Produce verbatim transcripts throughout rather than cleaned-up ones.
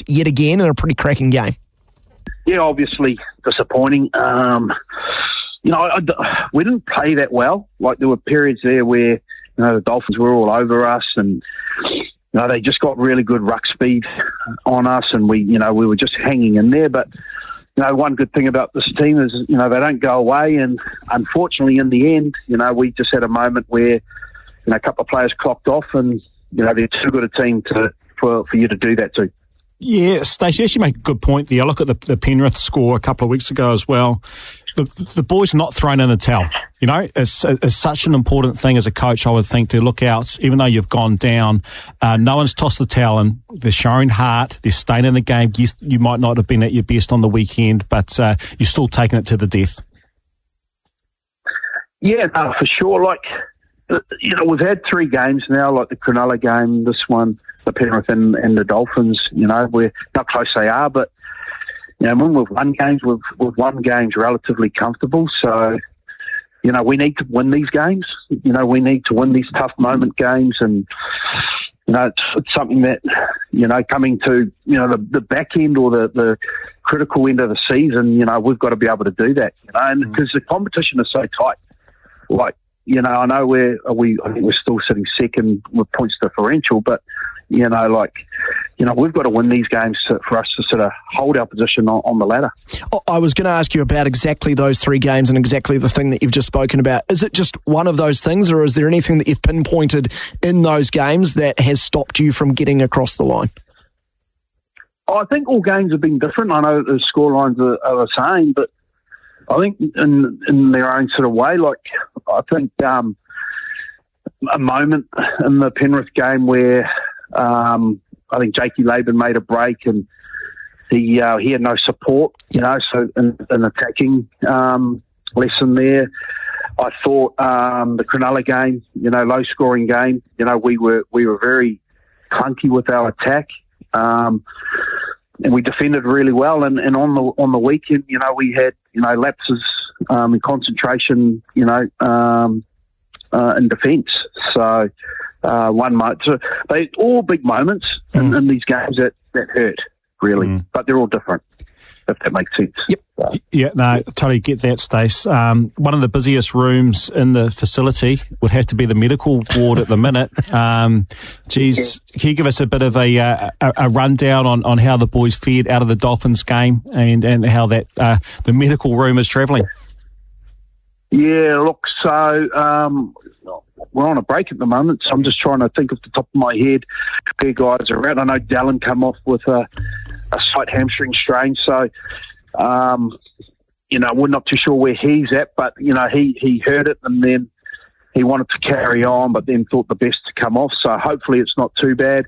yet again in a pretty cracking game. Yeah, obviously disappointing. Um, you know, I, I, we didn't play that well. Like, there were periods there where, you know, the Dolphins were all over us, and you know, they just got really good ruck speed on us, and we, you know, we were just hanging in there. But you know, one good thing about this team is, you know, they don't go away, and unfortunately, in the end, you know, we just had a moment where, you know, a couple of players clocked off, and you know, they're too good a team to for for you to do that to. Yeah, Stacey, actually make a good point there. I look at the, the Penrith score a couple of weeks ago as well. The, the boys not thrown in the towel. You know, it's, it's such an important thing as a coach, I would think, to look out, even though you've gone down, uh, no one's tossed the towel in. They're showing heart. They're staying in the game. Yes, you might not have been at your best on the weekend, but uh, you're still taking it to the death. Yeah, no, for sure. Like, you know, we've had three games now, like the Cronulla game, this one, the Penrith and, and the Dolphins. You know, we're not close they are, but you know, when we've won games, we've, we've won games relatively comfortable. So, you know, we need to win these games. You know, we need to win these tough moment games. And, you know, it's, it's something that, you know, coming to, you know, the, the back end or the, the critical end of the season, you know, we've got to be able to do that. You know, and because the competition is so tight. Like, you know, I know we're, we, I think we're still sitting second with points differential, but, you know, like, you know, we've got to win these games for us to sort of hold our position on, on the ladder. I was going to ask you about exactly those three games and exactly the thing that you've just spoken about. Is it just one of those things, or is there anything that you've pinpointed in those games that has stopped you from getting across the line? I think all games have been different. I know the scorelines are, are the same, but I think in in their own sort of way, like, I think um, a moment in the Penrith game where um, I think Jakey Laban made a break and he uh, he had no support, you know, so in an attacking um, lesson there. I thought um, the Cronulla game, you know, low scoring game, you know, we were we were very clunky with our attack. Um, and we defended really well, and, and on the on the weekend, you know, we had, you know, lapses um, in concentration, you know, um, uh, in defence. So uh, one moment, so they all big moments mm. in, in these games that, that hurt really, mm. but they're all different, if that makes sense. Yep. So. Yeah, no, I totally get that, Stace. Um, one of the busiest rooms in the facility would have to be the medical ward at the minute. Um, geez, yeah. Can you give us a bit of a a, a rundown on, on how the boys fared out of the Dolphins game and, and how that uh, the medical room is travelling? Yeah, look, so um, we're on a break at the moment, so I'm just trying to think off the top of my head where guys are at. I know Dallin come off with a, a slight hamstring strain, so, um, you know, we're not too sure where he's at, but, you know, he, he heard it and then he wanted to carry on, but then thought the best to come off, so hopefully it's not too bad.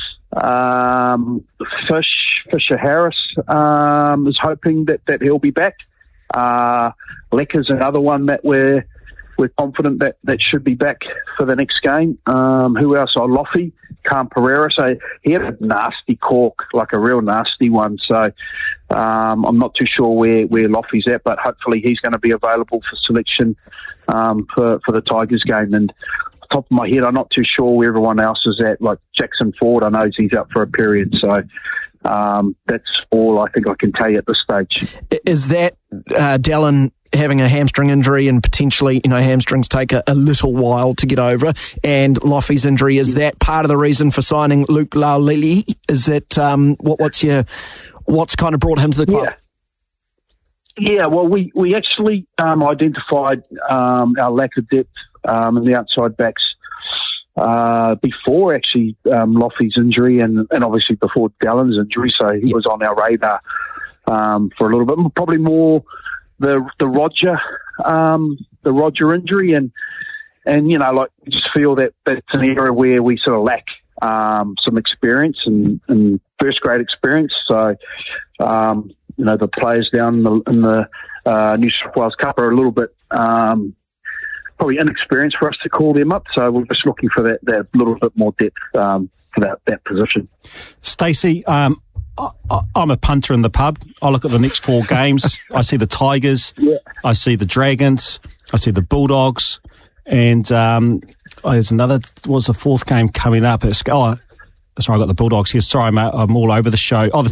Um, Fish, Fisher Harris um, is hoping that, that he'll be back. Uh, Lecker's another one that we're we're confident that, that should be back for the next game. Um, who else? Oh, Loffy, Cam Pereira. So he had a nasty cork, like a real nasty one. So um, I'm not too sure where, where Loffy's at, but hopefully he's going to be available for selection um, for, for the Tigers game. And off the top of my head, I'm not too sure where everyone else is at. Like Jackson Ford, I know he's out for a period. So um, that's all I think I can tell you at this stage. Is that uh, Dallin having a hamstring injury, and potentially, you know, hamstrings take a, a little while to get over, and Loffy's injury, is that part of the reason for signing Luke Laulili? Is that um, what, what's your what's kind of brought him to the club? Yeah, yeah well, we, we actually um, identified um, our lack of depth um, in the outside backs uh, before actually um, Loffy's injury, and, and obviously before Dallin's injury, so he was on our radar um, for a little bit, probably more the the Roger um, the Roger injury, and and you know, like, just feel that that's an area where we sort of lack um, some experience and, and first grade experience. So um, you know, the players down in the, in the uh, New South Wales Cup are a little bit um, probably inexperienced for us to call them up. So we're just looking for that that little bit more depth um, for that that position. Stacey, um, I, I'm a punter in the pub. I look at the next four games. I see the Tigers. Yeah. I see the Dragons. I see the Bulldogs. And um, oh, there's another, what's the fourth game coming up? It's, oh, sorry, I got the Bulldogs here. Sorry, mate, I'm all over the show. Oh, the